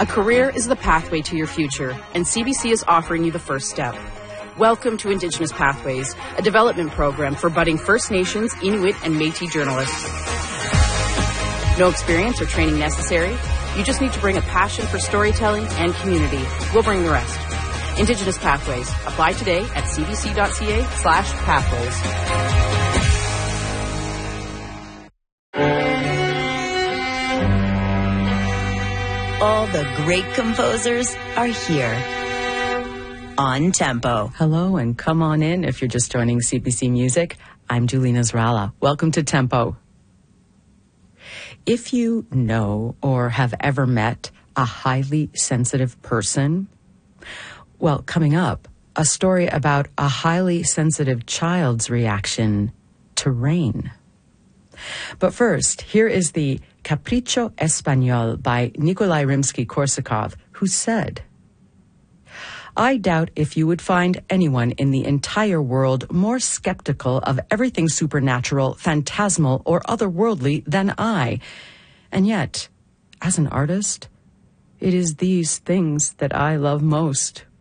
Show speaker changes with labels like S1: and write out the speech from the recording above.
S1: A career is the pathway to your future, and CBC is offering you the first step. Welcome to Indigenous Pathways, a development program for budding First Nations, Inuit, and Métis journalists. No experience or training necessary. You just need to bring a passion for storytelling and community. We'll bring the rest. Indigenous Pathways. Apply today at cbc.ca/pathways.
S2: All the great composers are here on Tempo.
S3: Hello and come on in if you're just joining CBC Music. I'm Julie Nasrallah. Welcome to Tempo. If you know or have ever met a highly sensitive person, well, coming up, a story about a highly sensitive child's reaction to rain. But first, here is the Capricho Español by Nikolai Rimsky-Korsakov, who said, "I doubt if you would find anyone in the entire world more skeptical of everything supernatural, phantasmal, or otherworldly than I. And yet, as an artist, it is these things that I love most."